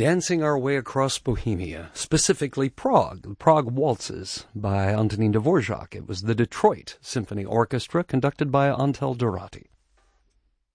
dancing our way across Bohemia, specifically Prague, the Prague Waltzes by Antonin Dvorak. It was the Detroit Symphony Orchestra conducted by Antel Dorati.